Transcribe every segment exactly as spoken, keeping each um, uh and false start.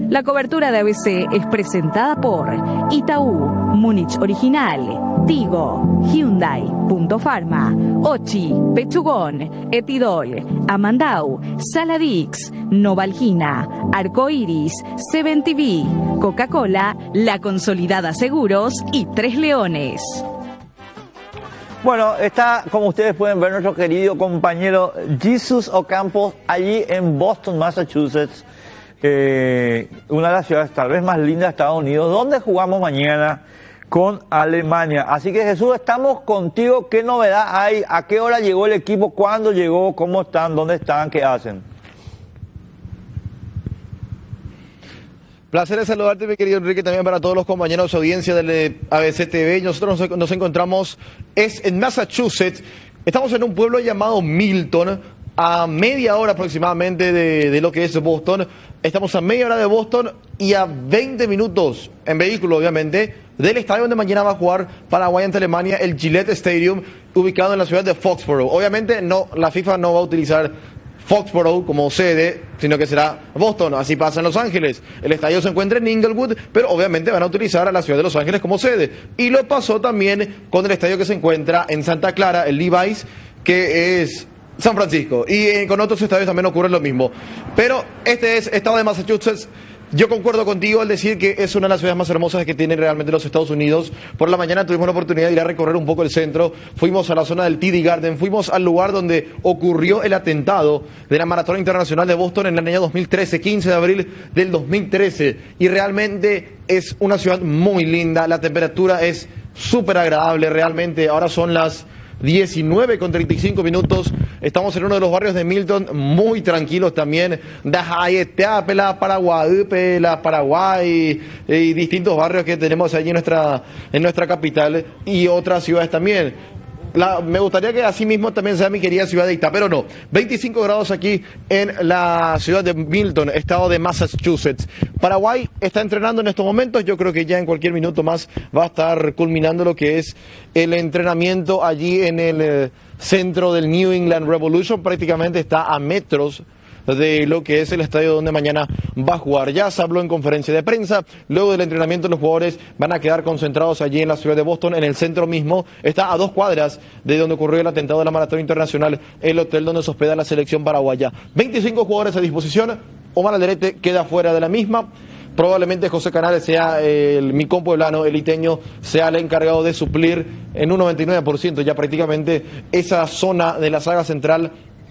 La cobertura de A B C es presentada por Itaú, Múnich Original, Tigo, Hyundai, Punto Pharma, Ochi, Pechugón, Etidol, Amandau, Saladix, Novalgina, Arcoiris, Seven T V, Coca-Cola, La Consolidada Seguros y Tres Leones. Bueno, está, como ustedes pueden ver, nuestro querido compañero Jesús Ocampo allí en Boston, Massachusetts, eh, una de las ciudades tal vez más lindas de Estados Unidos, donde jugamos mañana con Alemania. Así que Jesús, estamos contigo. ¿Qué novedad hay? ¿A qué hora llegó el equipo? ¿Cuándo llegó? ¿Cómo están? ¿Dónde están? ¿Qué hacen? Placer de saludarte, mi querido Enrique, también para todos los compañeros de audiencia del A B C T V. Nosotros nos, nos encontramos es en Massachusetts. Estamos en un pueblo llamado Milton, a media hora aproximadamente de, de lo que es Boston. Estamos a media hora de Boston y a veinte minutos en vehículo, obviamente, del estadio donde mañana va a jugar Paraguay ante Alemania, el Gillette Stadium, ubicado en la ciudad de Foxborough. Obviamente, no, la FIFA no va a utilizar Foxborough como sede, sino que será Boston. Así pasa en Los Ángeles. El estadio se encuentra en Inglewood, pero obviamente van a utilizar a la ciudad de Los Ángeles como sede. Y lo pasó también con el estadio que se encuentra en Santa Clara, el Levi's, que es San Francisco. Y eh, con otros estadios también ocurre lo mismo. Pero este es estado de Massachusetts. Yo concuerdo contigo al decir que es una de las ciudades más hermosas que tienen realmente los Estados Unidos. Por la mañana tuvimos la oportunidad de ir a recorrer un poco el centro, fuimos a la zona del T D Garden, fuimos al lugar donde ocurrió el atentado de la Maratón Internacional de Boston en el año dos mil trece, quince de abril del dos mil trece. Y realmente es una ciudad muy linda, la temperatura es súper agradable realmente. Ahora son las diecinueve con treinta y cinco minutos. Estamos en uno de los barrios de Milton muy tranquilos también. La Paraguay, la Paraguay y distintos barrios que tenemos allí en nuestra, en nuestra capital y otras ciudades también. La, me gustaría que así mismo también sea mi querida ciudad de Itá, pero no. veinticinco grados aquí en la ciudad de Milton, estado de Massachusetts. Paraguay está entrenando en estos momentos. Yo creo que ya en cualquier minuto más va a estar culminando lo que es el entrenamiento allí en el eh, centro del New England Revolution. Prácticamente está a metros de lo que es el estadio donde mañana va a jugar. Ya se habló en conferencia de prensa. Luego del entrenamiento los jugadores van a quedar concentrados allí en la ciudad de Boston, en el centro mismo. Está a dos cuadras de donde ocurrió el atentado de la Maratón Internacional, el hotel donde se hospeda la selección paraguaya. veinticinco jugadores a disposición. Omar Alderete queda fuera de la misma. Probablemente José Canales sea el mi compueblano, el iteño, sea el encargado de suplir en un noventa y nueve por ciento ya prácticamente esa zona de la saga central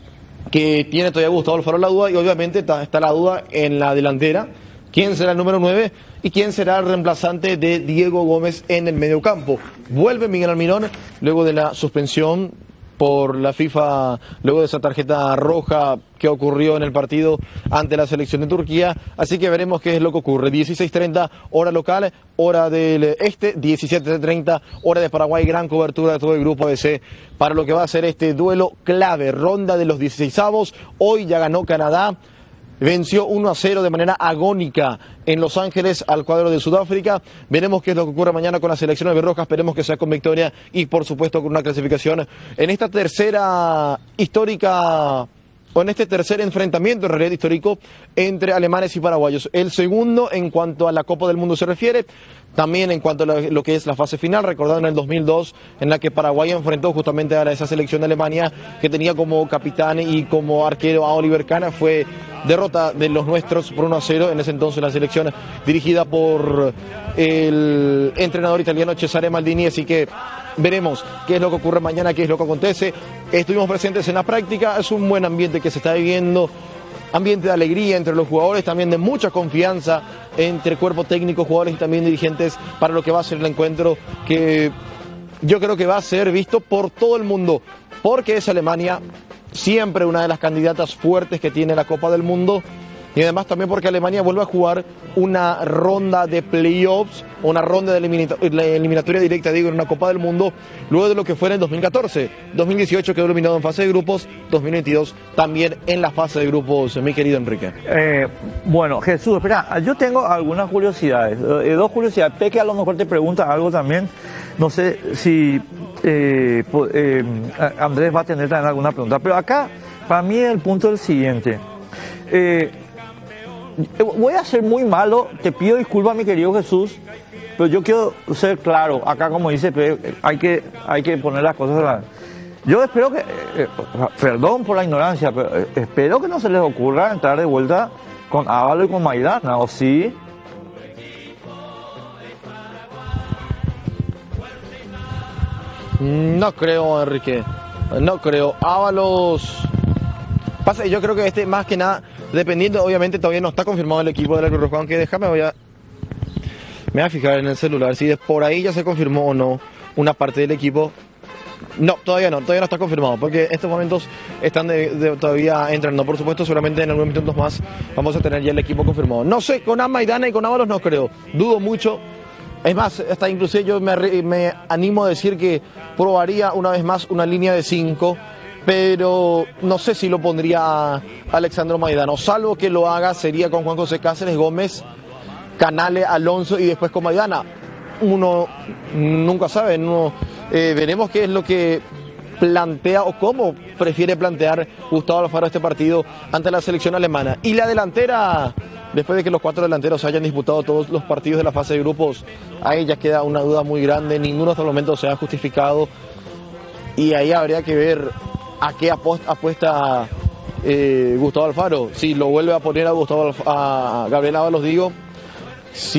que tiene todavía Gustavo Alfaro la duda, y obviamente está, está la duda en la delantera. ¿Quién será el número nueve y quién será el reemplazante de Diego Gómez en el mediocampo? Vuelve Miguel Almirón luego de la suspensión por la FIFA, luego de esa tarjeta roja que ocurrió en el partido ante la selección de Turquía. Así que veremos qué es lo que ocurre. dieciséis treinta hora local, hora del este, diecisiete treinta hora de Paraguay. Gran cobertura de todo el grupo A B C para lo que va a ser este duelo clave, ronda de los dieciseisavos. Hoy ya ganó Canadá, venció uno a cero de manera agónica en Los Ángeles al cuadro de Sudáfrica. Veremos qué es lo que ocurre mañana con la selección albirroja. Esperemos que sea con victoria y por supuesto con una clasificación en esta tercera histórica, o en este tercer enfrentamiento en realidad histórico entre alemanes y paraguayos. El segundo en cuanto a la Copa del Mundo se refiere, también en cuanto a lo que es la fase final, recordado en el dos mil dos, en la que Paraguay enfrentó justamente a esa selección de Alemania que tenía como capitán y como arquero a Oliver Kahn. Fue derrota de los nuestros por uno a cero, en ese entonces la selección dirigida por el entrenador italiano Cesare Maldini. Así que veremos qué es lo que ocurre mañana, qué es lo que acontece. Estuvimos presentes en la práctica, es un buen ambiente que se está viviendo, ambiente de alegría entre los jugadores, también de mucha confianza entre cuerpo técnico, jugadores y también dirigentes para lo que va a ser el encuentro, que yo creo que va a ser visto por todo el mundo, porque es Alemania siempre una de las candidatas fuertes que tiene la Copa del Mundo, y además también porque Alemania vuelve a jugar una ronda de playoffs, una ronda de eliminatoria, eliminatoria directa, digo, en una Copa del Mundo, luego de lo que fue en el dos mil catorce. dos mil dieciocho quedó eliminado en fase de grupos, dos mil veintidós también en la fase de grupos, mi querido Enrique. Eh, bueno, Jesús, espera, yo tengo algunas curiosidades, eh, dos curiosidades. Peque a lo mejor te pregunta algo también, no sé si eh, eh, Andrés va a tener también alguna pregunta, pero acá, para mí el punto es el siguiente. Eh, voy a ser muy malo, te pido disculpas, mi querido Jesús, pero yo quiero ser claro. Acá, como dice, hay que, hay que poner las cosas a la... Yo espero que, eh, perdón por la ignorancia, pero eh, espero que no se les ocurra entrar de vuelta con Ávalo y con Maidana, ¿o sí? No creo, Enrique. No creo. Ábalos... Pasa, yo creo que este, más que nada, dependiendo, obviamente todavía no está confirmado el equipo de la Cruz Roja, aunque déjame, voy a... Me voy a fijar en el celular, si por ahí ya se confirmó o no una parte del equipo. No, todavía no, todavía no está confirmado, porque en estos momentos están de, de, todavía entrando. Por supuesto, seguramente en algunos minutos más vamos a tener ya el equipo confirmado. No sé, con Maidana y con Ábalos no creo, dudo mucho. Es más, hasta inclusive yo me, me animo a decir que probaría una vez más una línea de cinco, pero no sé si lo pondría a Alexandro Maidana, salvo que lo haga sería con Juan José Cáceres, Gómez, Canales, Alonso y después con Maidana. Uno nunca sabe, uno, eh, veremos qué es lo que plantea o cómo prefiere plantear Gustavo Alfaro este partido ante la selección alemana. Y la delantera, después de que los cuatro delanteros hayan disputado todos los partidos de la fase de grupos, ahí ya queda una duda muy grande, ninguno hasta el momento se ha justificado y ahí habría que ver a qué apuesta eh, Gustavo Alfaro. Si lo vuelve a poner a Gustavo Alf a Gabriel Ábalos, digo,